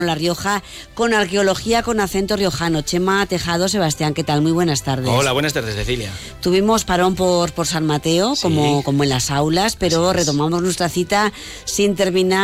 La Rioja, con arqueología con acento riojano. Chema Tejado, Sebastián, ¿qué tal? Muy buenas tardes. Hola, buenas tardes, Cecilia. Tuvimos parón por San Mateo, sí, como en las aulas, pero retomamos nuestra cita sin terminar